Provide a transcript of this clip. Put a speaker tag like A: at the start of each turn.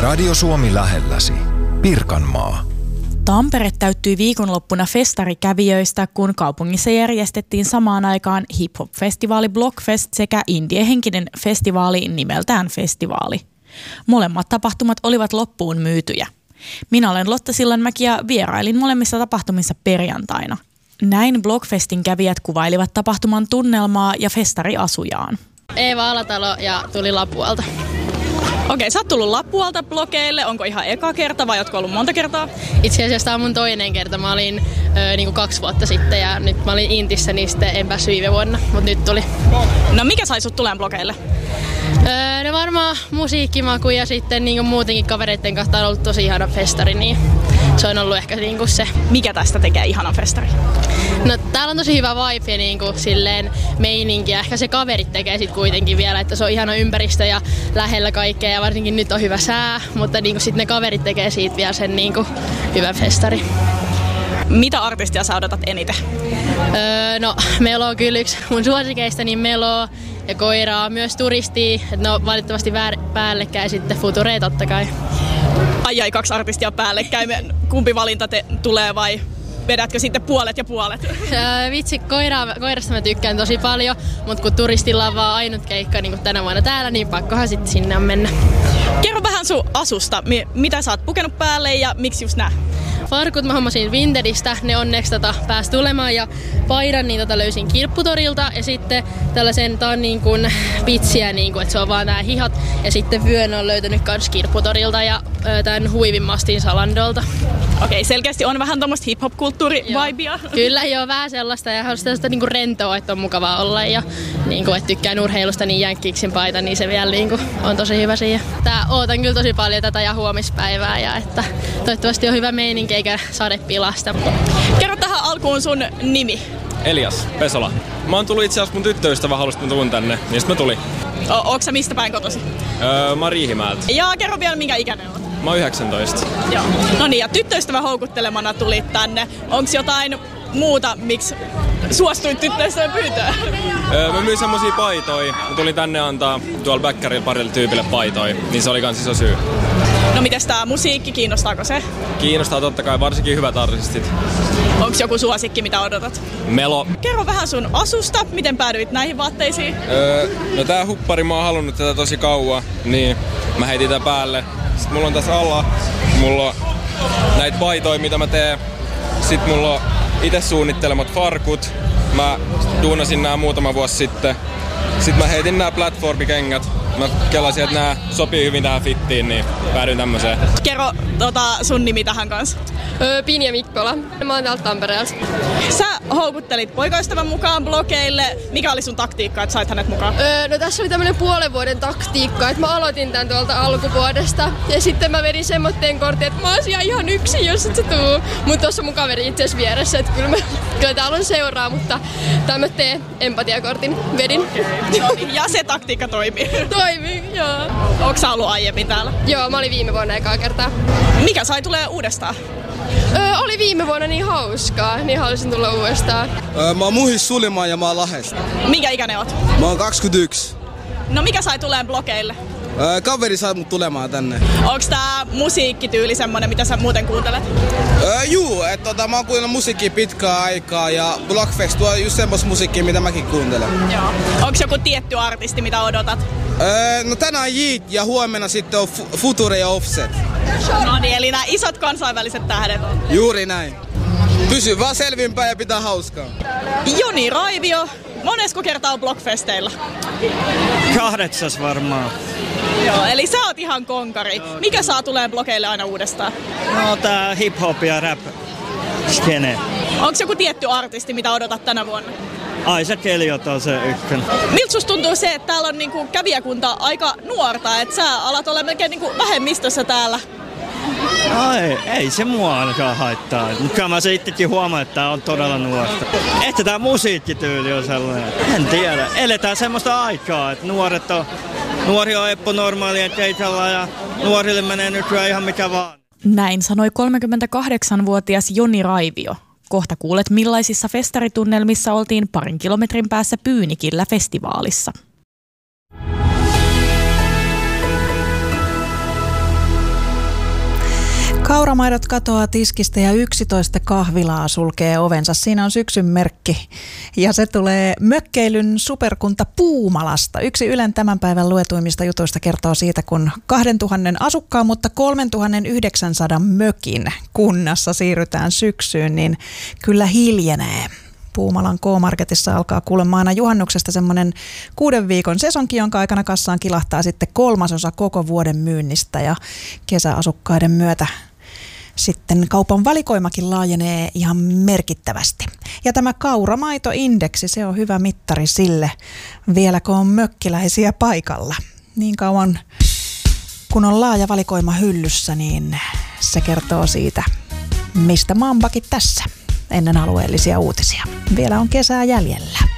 A: Radio Suomi lähelläsi. Pirkanmaa.
B: Tampere täyttyi viikonloppuna festarikävijöistä, kun kaupungissa järjestettiin samaan aikaan hip-hop-festivaali Blockfest sekä indie-henkinen festivaali nimeltään Festivaali. Molemmat tapahtumat olivat loppuun myytyjä. Minä olen Lotta Sillanmäki ja vierailin molemmissa tapahtumissa perjantaina. Näin Blockfestin kävijät kuvailivat tapahtuman tunnelmaa ja festariasujaan.
C: Eeva Alatalo ja tuli Lapualta.
D: Okei, sä oot tullut Lapualta blokeille. Onko ihan eka kerta vai ootko ollut monta kertaa?
C: Itse asiassa tää on mun toinen kerta. Mä olin niinku 2 vuotta sitten ja nyt mä olin Intissä, niin sitten en päässyt viime vuonna, mutta nyt tuli.
D: No mikä sai sut tuleen blokeille?
C: No varmaan musiikkimaku ja sitten niinku muutenkin kavereiden kanssa on ollut tosi ihana festari, niin se on ollut ehkä niinku se.
D: Mikä tästä tekee ihanan festari?
C: No täällä on tosi hyvä vibe ja niinku silleen meininki ja ehkä se kaverit tekee sit kuitenkin vielä, että se on ihana ympäristö ja lähellä kaikkea ja varsinkin nyt on hyvä sää, mutta niinku sit ne kaverit tekee siitä vielä sen niinku hyvän festari.
D: Mitä artistia sä odotat eniten?
C: No Melo on kyllä yksi mun suosikeista, niin Melo ja Koiraa, myös Turistia, että ne on valitettavasti päällekkäin sitten Futuree totta kai.
D: Ai 2 artistia päällekkäin, kumpi valinta tulee vai vedätkö sitten puolet ja puolet?
C: Vitsi, Koirasta mä tykkään tosi paljon, mutta kun Turistilla on vaan ainut keikka niin kuin tänä vuonna täällä, niin pakkohan sitten sinne on mennä.
D: Kerro vähän sun asusta, mitä sä oot pukenut päälle ja miksi just nää?
C: Farkut mä hommasin Vinteristä, ne onneksi pääsi tulemaan ja paidan niin löysin Kirpputorilta ja sitten tällaisen, tää on niin kuin pitsiä, niin kuin, että se on vaan nää hihat ja sitten vyön on löytänyt kans Kirpputorilta ja tän huivin mastin Salandolta.
D: Okei, selkeästi on vähän tommoista hip-hop-kulttuuri-vibea.
C: Kyllä joo, vähän sellaista ja sellaista niinku rentoa, että on mukavaa olla ja niinku, että tykkään urheilusta, niin Jänkkiksin paita, niin se vielä niinku on tosi hyvä siihen. Ootan kyllä tosi paljon tätä ja huomispäivää ja että toivottavasti on hyvä meininki eikä sade pilasta.
D: Kerro tähän alkuun sun nimi.
E: Elias Pesola. Mä oon tullut itse asiassa mun tyttöystävä halusi, että mä tuun tänne, niin sit mä tulin.
D: Ootko sä mistä päin kotosi?
E: Mä oon Riihimäeltä.
D: Ja kerro vielä minkä ikäinen oot.
E: Mä oon 19.
D: Joo. No niin, ja tyttöystävä houkuttelemana tulit tänne. Onks jotain muuta, miksi suostuit tyttöystävän pyytöön?
E: Mä myin semmosia paitoja. Mä tulin tänne antaa tuolla bäkkärillä parille tyypille paitoja, niin se oli kans iso syy.
D: No mites tää musiikki, kiinnostaako se?
E: Kiinnostaa totta kai, varsinkin hyvät artistit.
D: Onks joku suosikki, mitä odotat?
E: Melo.
D: Kerro vähän sun asusta, miten päädyit näihin vaatteisiin?
E: No tää huppari, mä oon halunnut tätä tosi kauan, niin mä heitin tää päälle. Sitten mulla on tässä alla, mulla on näitä paitoja, mitä mä teen. Sitten mulla on itse suunnittelemat farkut. Mä duunasin nää muutama vuosi sitten. Sitten mä heitin nää platformikengät. Mä kelasin, että nää sopii hyvin tähän fittiin, niin päädyin tämmöiseen.
D: Kerro sun nimi tähän kanssa.
F: Pinja Mikkola. Mä oon täältä Tampereelta.
D: Sä houkuttelit poikaystävän mukaan blogeille. Mikä oli sun taktiikka, että sait hänet mukaan?
F: No tässä oli tämmönen 5 vuoden taktiikka, että mä aloitin tän tuolta alkuvuodesta. Ja sitten mä vedin semmoitteen kortin, että mä oon ihan yksin, jos et sä tuu. Mut tossa mun kaveri itse asiassa vieressä, että kyllä täällä on seuraa, mutta tämmöitteen empatiakortin vedin.
D: Okay. Ja se taktiikka toimii.
F: Toimii, joo.
D: Onko sä ollut aiemmin täällä?
F: Joo, mä olin viime vuonna ekaa kertaa.
D: Mikä sai tulee uudestaan?
F: Oli viime vuonna niin hauskaa, niin halusin tulla uudestaan.
G: Mä oon Muhis Sulimaan ja mä oon Lahdesta.
D: Mikä ikäinen oot?
G: Mä oon 21.
D: No mikä sai tuleen blogeille?
G: Kaveri sai mut tulemaan tänne.
D: Onks tää musiikkityyli semmonen, mitä sä muuten kuuntelet?
G: Juu, että mä oon kuunnellut musiikkia pitkään aikaa ja Blockfest tuo just semmos musiikkia, mitä mäkin kuuntelen.
D: Joo. Onks joku tietty artisti, mitä odotat?
G: No tänään Yeet ja huomenna sitten on Future ja Offset.
D: No niin, eli nämä isot kansainväliset tähdet on.
G: Juuri näin. Pysy vaan selvinpäin ja pitää hauskaa.
D: Joni Raivio, monesko kertaa on Blockfesteilla?
H: 8 varmaan.
D: Joo, eli sä oot ihan konkari. Mikä saa tulee blogeille aina uudestaan?
H: No tää hip-hop ja rap skene.
D: Onks joku tietty artisti, mitä odotat tänä vuonna?
H: Isaac Elliot on se ykkönen.
D: Miltä susta tuntuu se, että täällä on niinku kävijäkunta aika nuorta, että sä alat olla melkein niinku vähemmistössä täällä?
H: No ei se mua ainakaan haittaa. Mutta mä se itsekin huomaan, että tää on todella nuorta. Että tää musiikkityyli on sellainen. En tiedä. Eletään semmoista aikaa, että nuori on Eppo normaalien keikalla ja nuorille menee nykyään ihan mikä vaan.
B: Näin sanoi 38-vuotias Joni Raivio. Kohta kuulet, millaisissa festaritunnelmissa oltiin 2 kilometrin päässä Pyynikillä festivaalissa.
I: Kauramaidot katoaa tiskistä ja 11 kahvilaa sulkee ovensa. Siinä on syksyn merkki ja se tulee mökkeilyn superkunta Puumalasta. Yksi Ylen tämän päivän luetuimmista jutuista kertoo siitä, kun 2000 asukkaan, mutta 3900 mökin kunnassa siirrytään syksyyn, niin kyllä hiljenee. Puumalan K-Marketissa alkaa kuulemma aina juhannuksesta semmoinen 6 viikon sesonki, jonka aikana kassaan kilahtaa sitten 1/3 koko vuoden myynnistä ja kesäasukkaiden myötä sitten kaupan valikoimakin laajenee ihan merkittävästi. Ja tämä kauramaitoindeksi, se on hyvä mittari sille, vieläkö on mökkiläisiä paikalla. Niin kauan kun on laaja valikoima hyllyssä, niin se kertoo siitä, mistä maanpakit tässä ennen alueellisia uutisia. Vielä on kesää jäljellä.